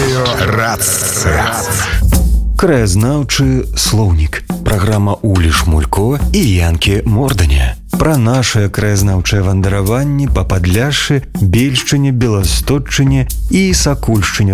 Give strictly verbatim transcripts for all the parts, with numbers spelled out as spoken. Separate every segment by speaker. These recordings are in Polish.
Speaker 1: Радыёрацыя.
Speaker 2: Краязнаўчы слоўнік. Праграма Улі Шмулько і Янкі Морданя. Пра нашыя краязнаўчыя вандраванні па Падляшшы, Бельшчыне, Беласточчыне і Сакульшчыне.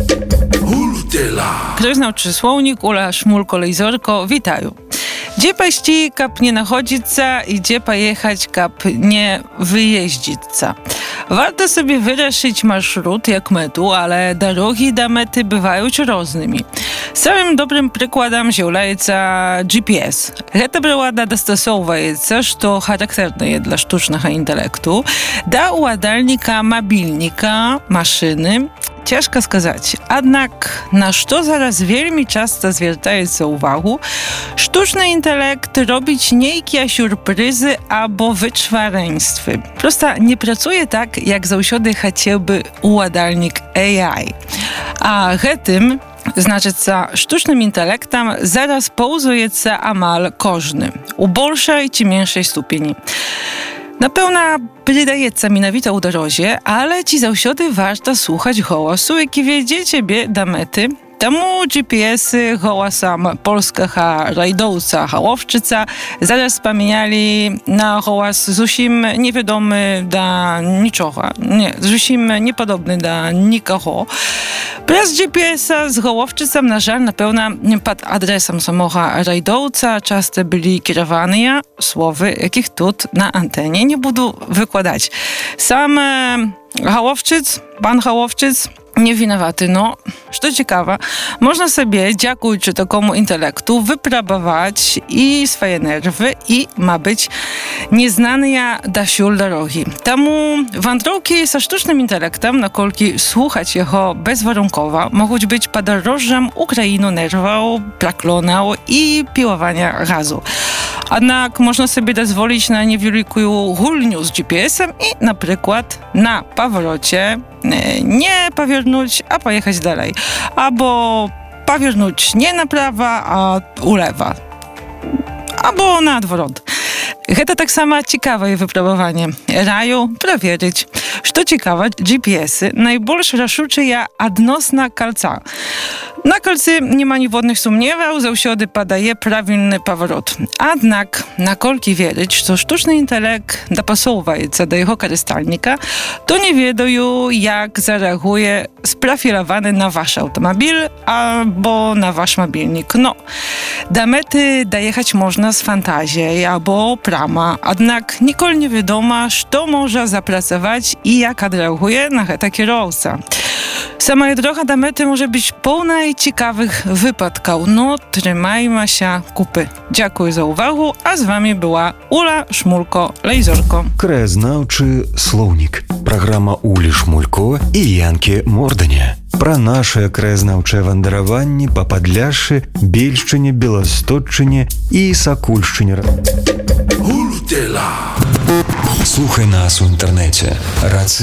Speaker 3: Краязнаўчы слоўнік Уля Шмулько-Лейзорко, вітаю. Gdzie paść, kap nie nachodzica i gdzie pojechać, kap nie wyjeździca. Warto sobie wyraszyć marszrut jak metu, ale drogi do mety bywają różnymi. Samym dobrym przykładem jest G P S. Гэта прылада дастасоўваецца, што характэрнае для штучнага інтэлекту, да ўладальніка мабільніка, машыны. Ciężko сказаць. Аднак, на што зараз вельмі часта звяртаецца ўвагу, штучны інтэлект робіць нейкія сюрпрызы або вычварэнствы. Проста не працуе так, як заўсёды хацеў бы ўладальнік эй ай. А гэтым, значыцца, штучным інтэлектам зараз паўзуецца амаль кожны, у большай ці меншай ступені. Напевно, придається мінавіта у дорозі, але ці завсёды варто слухати голосу, який веде тебе до мети. Тому джі пі ес голосом polskiego rajdowca, hałowczyca zaraz pamiętali na głos zusim niewiadomy do niczego, nie, zusim niepodobny do nikogo. Przez джі пі ес z hałowczycem, na żal, na pewno pod adresem samego rajdowca często byli kierowane słowy, jakich tu na antenie nie będę wykładać. Sam hałowczyc, pan hałowczyc, nie winowaty. No, co ciekawe, można sobie, dziękując takiemu intelektu, wypróbować i swoje nerwy i ma być nieznany do siul drogi. Temu wędrówki ze sztucznym intelektem, na kolki słuchać jego bezwarunkowo, mogą być podróżem Ukrainy nerwą, plaklonał i piłowania gazu. Jednak można sobie dozwolić na niewielką hulniu z G P S-em i na przykład na powrocie nie powiernuć, a pojechać dalej. Albo powiernuć nie na prawo, a u lewa. Albo na odwrót. To tak samo ciekawe wypróbowanie. Raju przewierzyć. Co ciekawe, G P S-y najbardziej rozszuczyja odnosna kolca. Na kolcy nie ma niewodnych sumniewał, zawsiody podaje prawilny powrót. Jednak na kolki wierzyć, że sztuczny intelekt dopasowujący do jego korzystalnika, to nie wiedzą, jak zareaguje sprofilowany na wasz automobil albo na wasz mobilnik. No, do mety dojechać można z fantazji albo prama, jednak nikogo nie wiadomo, co może zapracować i jak odreaguje na to kierowca. Sama droga do mety może być pełna ciekawych wypadków. No, trzymajmy się kupy. Dziękuję za uwagę, a z wami była Ula Szmulko-Lejzorko.
Speaker 2: Краязнаўчы слоўнік. Праграма Улі Шмулько і Янкі Морданя. Пра нашыя краязнаўчыя вандраванні па Падляшшы, Бельшчыне, Беласточчыне і Сакульшчыне. Слухай нас у інтэрнэце. Рацыя.